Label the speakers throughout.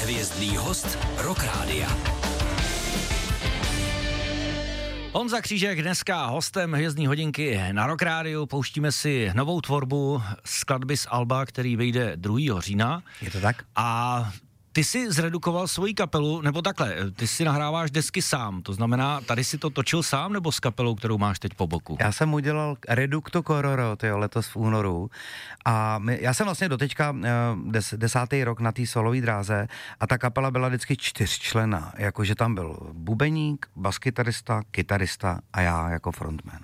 Speaker 1: Hvězdný host Rock Rádia.
Speaker 2: Honza Křížek dneska hostem Hvězdný hodinky na Rock Rádiu. Pouštíme si novou tvorbu skladby z alba, který vyjde 2. října.
Speaker 3: Je to tak?
Speaker 2: A ty jsi zredukoval svoji kapelu, nebo takhle, ty si nahráváš desky sám, to znamená, tady si to točil sám, nebo s kapelou, kterou máš teď po boku?
Speaker 3: Já jsem udělal Reducto Cororo, letos v únoru, a já jsem vlastně doteďka 10. rok na té solový dráze a ta kapela byla vždycky 4členná, jakože tam byl bubeník, baskytarista, kytarista a já jako frontman.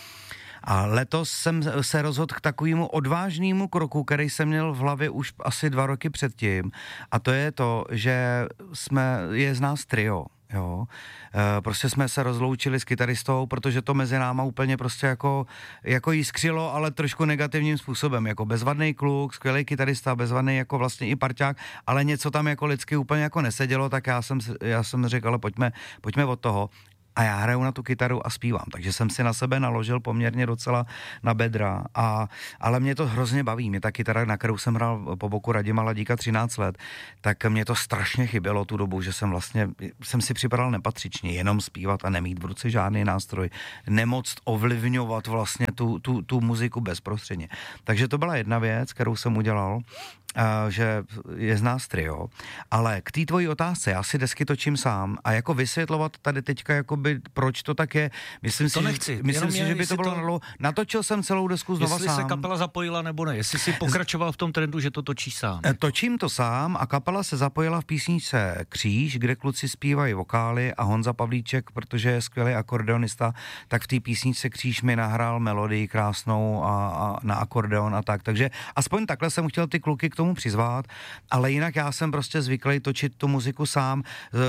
Speaker 3: A letos jsem se rozhodl k takovému odvážnému kroku, který jsem měl v hlavě už asi 2 roky předtím, a to je to, že je z nás trio. Jo, prostě jsme se rozloučili s kytaristou, protože to mezi náma úplně prostě jako jiskřilo, ale trošku negativním způsobem, jako bezvadný kluk, skvělý kytarista, bezvadný jako vlastně i parťák, ale něco tam jako lidsky úplně jako nesedělo, tak já jsem řekl, ale pojďme od toho. A já hraju na tu kytaru a zpívám, takže jsem si na sebe naložil poměrně docela na bedra, ale mě to hrozně baví. Mě ta kytara, na kterou jsem hrál po boku Radima Ladíka 13 let, tak mě to strašně chybělo tu dobu, že jsem si připadal nepatřičně, jenom zpívat a nemít v ruce žádný nástroj, nemoct ovlivňovat vlastně tu muziku bezprostředně. Takže to byla jedna věc, kterou jsem udělal, že je z nás trio, ale k té tvojí otázce, já si desky točím sám a jako vysvětlovat tady teďka jakoby, proč to tak je, myslím si, že by to bylo natočil jsem celou desku znova
Speaker 2: jestli
Speaker 3: sám.
Speaker 2: Jestli se kapela zapojila nebo ne, jestli si pokračoval v tom trendu, že to točíš sám.
Speaker 3: Točím to sám a kapela se zapojila v písničce Kříž, kde kluci zpívají vokály a Honza Pavlíček, protože je skvělý akordeonista, tak v té písničce Kříž mi nahrál melodii krásnou a na akordeon a tak, takže aspoň takhle jsem chtěl ty kluky k tomu přizvat, ale jinak já jsem prostě zvyklý točit tu muziku sám.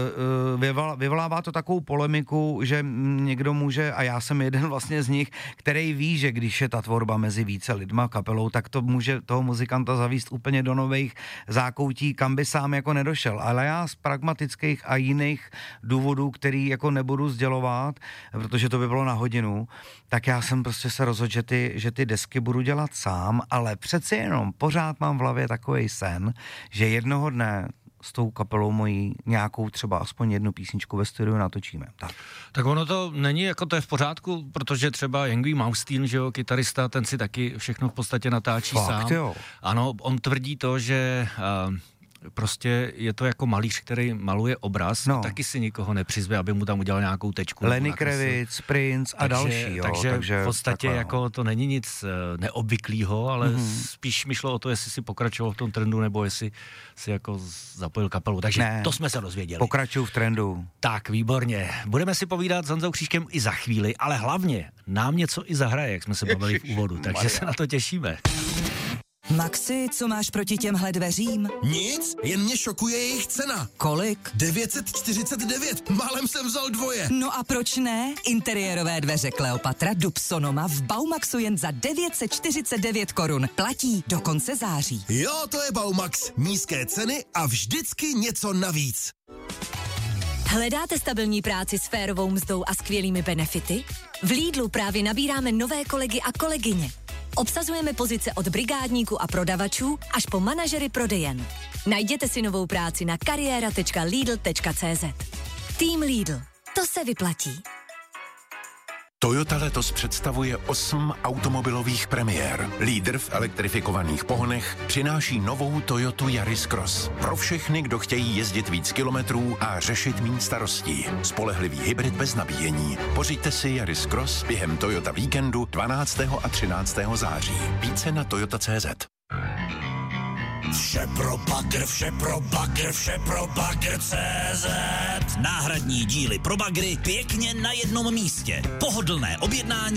Speaker 3: Vyvolává to takovou polemiku, že někdo může, a já jsem jeden vlastně z nich, který ví, že když je ta tvorba mezi více lidma kapelou, tak to může toho muzikanta zavíst úplně do nových zákoutí, kam by sám jako nedošel. Ale já z pragmatických a jiných důvodů, který jako nebudu sdělovat, protože to by bylo na hodinu, tak já jsem prostě se rozhodl, že ty desky budu dělat sám, ale přeci jenom pořád mám v hlavě takovej sen, že jednoho dne s tou kapelou mojí nějakou třeba aspoň jednu písničku ve studiu natočíme.
Speaker 2: Tak ono to není jako to je v pořádku, protože třeba Yngwie Malmsteen, že jo, kytarista, ten si taky všechno v podstatě natáčí sám.
Speaker 3: Jo.
Speaker 2: Ano, on tvrdí to, že prostě je to jako malíř, který maluje obraz, a taky si nikoho nepřizve, aby mu tam udělal nějakou tečku.
Speaker 3: Lenny Kravitz, Prince a další. Jo,
Speaker 2: takže v podstatě takhle, jako to není nic neobvyklýho, ale spíš mi šlo o to, jestli si pokračoval v tom trendu, nebo jestli si jako zapojil kapelu. Takže to jsme se dozvěděli.
Speaker 3: Pokračuju v trendu.
Speaker 2: Tak, výborně. Budeme si povídat s Honzou Křížkem i za chvíli, ale hlavně nám něco i zahraje, jak jsme se bavili v úvodu, takže se na to těšíme.
Speaker 4: Maxi, co máš proti těmhle dveřím?
Speaker 5: Nic, jen mě šokuje jejich cena.
Speaker 4: Kolik?
Speaker 5: 949, málem jsem vzal 2.
Speaker 4: No a proč ne? Interiérové dveře Kleopatra Dub Sonoma v Baumaxu jen za 949 korun. Platí do konce září.
Speaker 5: Jo, to je Baumax. Nízké ceny a vždycky něco navíc.
Speaker 6: Hledáte stabilní práci s férovou mzdou a skvělými benefity? V Lidlu právě nabíráme nové kolegy a kolegyně. Obsazujeme pozice od brigádníků a prodavačů až po manažery prodejen. Najděte si novou práci na kariéra.lidl.cz. Tým Lidl. To se vyplatí.
Speaker 7: Toyota letos představuje 8 automobilových premiér. Lídr v elektrifikovaných pohonech přináší novou Toyotu Yaris Cross. Pro všechny, kdo chtějí jezdit víc kilometrů a řešit méně starostí. Spolehlivý hybrid bez nabíjení. Pořiďte si Yaris Cross během Toyota víkendu 12. a 13. září. Více na toyota.cz.
Speaker 1: Vše pro bagr, vše pro bagr, vše pro bagr.cz. Náhradní díly pro bagry pěkně na jednom místě. Pohodlné objednání